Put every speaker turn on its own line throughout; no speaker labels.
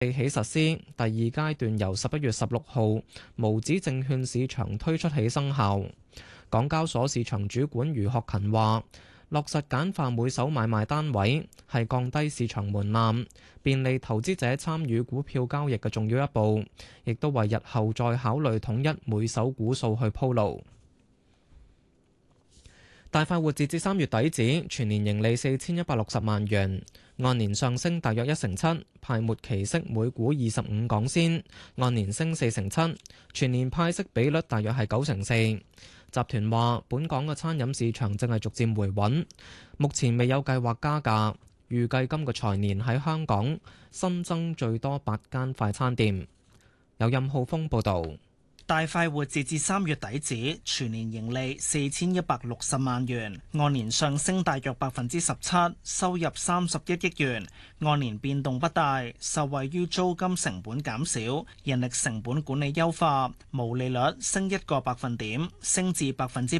起實施，第二階段由11月16號無紙證券市場推出起生效。港交所市場主管余學勤話：落實簡化每手買賣單位係降低市場門檻，便利投資者參與股票交易嘅重要一步，亦都為日後再考慮統一每手股數去鋪路。大快活截至3月底止，全年盈利4160萬元，按年上升大約1成7，派末期息每股25港仙，按年升4成7，全年派息比率大約係9成4。集團話，本港嘅餐飲市場正係逐漸回穩，目前未有計劃加價，預計今個財年喺香港新增最多8間快餐店。有任浩峰報導。
大快活截至3月底止，全年盈利4160萬元，按年上升大約17%，收入31億元，按年變動不大，受惠於租金成本減少、人力成本管理優化，毛利率升1個百分點，升至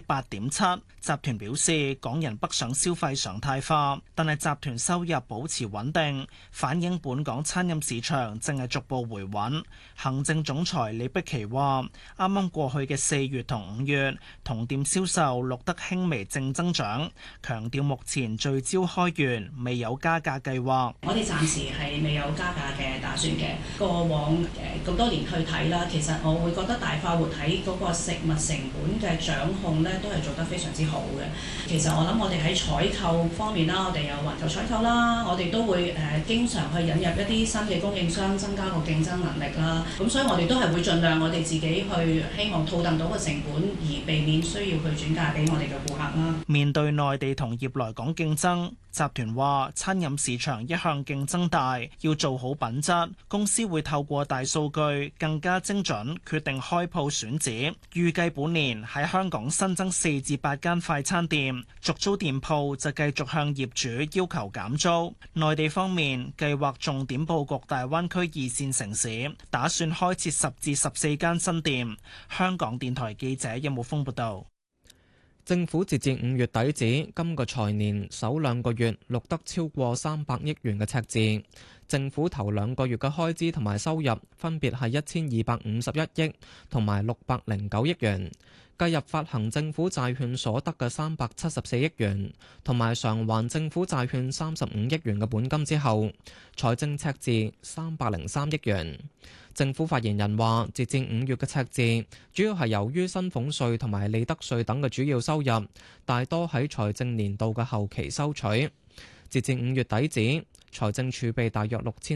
8.7%。集團表示，港人北上消費常態化，但係集團收入保持穩定，反映本港餐飲市場正係逐步回穩。行政總裁李碧琪話：啱啱過去嘅4月同5月，同店銷售錄得輕微正增長，強調目前聚焦開源，未有加價計劃。
我哋暫時係未有加價嘅打算嘅。過往咁多年去睇啦，其實我會覺得大快活喺嗰個食物成本嘅掌控咧，都係做得非常之好嘅。其實我諗我哋喺採購方面啦，我哋有環球採購啦，我哋都會經常去引入一啲新嘅供應商，增加個競爭能力啦。咁所以我哋都係會盡量我哋自己去希望套戥到個成本，而避免需要去轉嫁俾我哋嘅顧客啦。
面對內地同業來港競爭，集團話餐飲市場一向競爭大，要做好品質。公司會透過大數據更加精準決定開鋪選址。預計本年喺香港新增4至8間快餐店，續租店鋪就繼續向業主要求減租。內地方面計劃重點佈局大灣區2線城市，打算開設10至14間新店。香港電台記者任武峰報道。
政府截至5月底止，今個財年首2個月錄得超過300億元嘅赤字。政府頭2個月嘅開支同埋收入分別係1251億同埋609億元，計入發行政府債券所得嘅374億元，同埋償還政府債券35億元嘅本金之後，財政赤字303億元。政府發言人話，截至5月嘅赤字主要係由於薪俸稅同埋利得稅等嘅主要收入，大多喺財政年度嘅後期收取。截至5月底止，財政儲備大約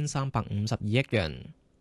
6352億元。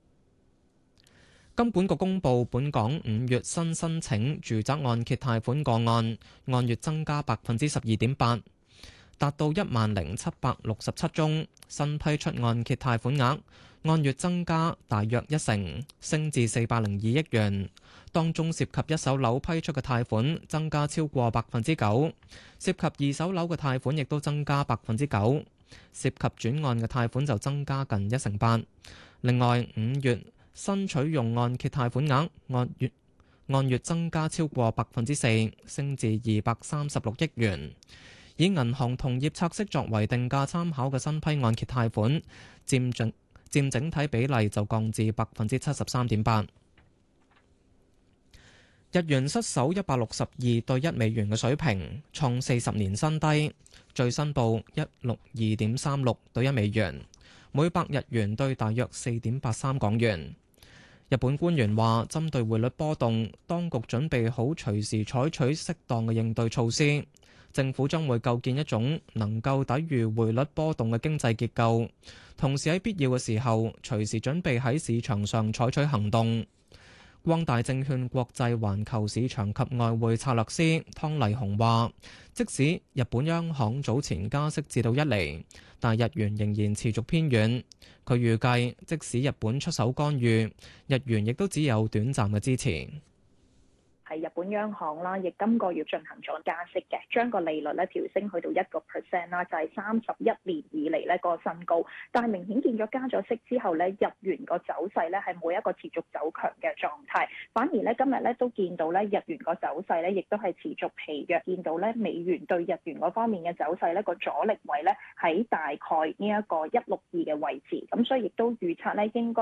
金管局公布本港5月新申請住宅按揭貸款個案，按月增加12.8%，達到10,767宗。新批出按揭貸款額按月增加大約1成，升至402億元。當中涉及一手樓批出嘅貸款增加超過9%，涉及二手樓嘅貸款亦都增加9%，涉及轉按嘅貸款就增加近1成8。另外，5月新取用按揭貸款額按月增加超過4%，升至236億元。以銀行同業拆息作為定價參考嘅新批按揭貸款佔整體比例就降至73.8%。日元失守162對1美元嘅水平，創40年新低，最新報162.36對1美元，每百日元對大約4.83港元。日本官員話，針對匯率波動，當局準備好隨時採取適當嘅應對措施。政府將會構建一種能夠抵禦匯率波動嘅經濟結構，同時喺必要嘅時候隨時準備喺市場上採取行動。光大證券國際環球市場及外匯策略師湯麗紅話，即使日本央行早前加息至到1厘，但日元仍然持續偏軟。佢預計，即使日本出手干預，日元亦都只有短暫嘅支持。
係日本央行啦，亦今個月進行咗加息嘅，將個利率咧調升去到1%啦，就係31年以嚟咧個新高。但係明顯見咗加咗息之後咧，日元個走勢咧係冇一個持續走強嘅狀態，反而咧今日咧都見到咧日元個走勢咧亦都係持續疲弱，見到咧美元對日元嗰方面嘅走勢咧個阻力位咧喺大概呢一個162嘅位置，咁所以亦都預測咧應該